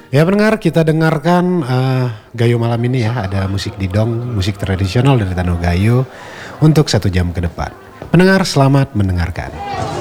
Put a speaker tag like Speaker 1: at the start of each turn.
Speaker 1: Ya pendengar, kita dengarkan Gayo malam ini ya. Ada musik didong, musik tradisional dari Tanah Gayo untuk 1 jam ke depan. Pendengar, selamat mendengarkan.